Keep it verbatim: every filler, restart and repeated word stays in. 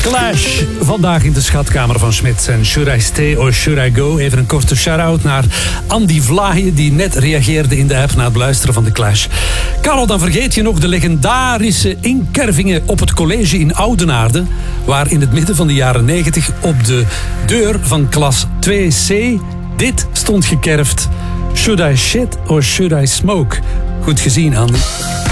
Clash, vandaag in de schatkamer van Smits en Should I Stay or Should I Go? Even een korte shout-out naar Andy Vlaaien, die net reageerde in de app na het beluisteren van de Clash. Karel, dan vergeet je nog de legendarische inkervingen op het college in Oudenaarde, waar in het midden van de jaren negentig op de deur van klas twee C dit stond gekerfd: Should I shit or should I smoke? Goed gezien, Andy.